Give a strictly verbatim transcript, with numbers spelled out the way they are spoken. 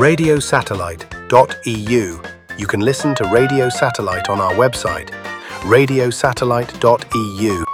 radio satellite dot e u. You can listen to Radio Satellite on our website, radio satellite dot e u.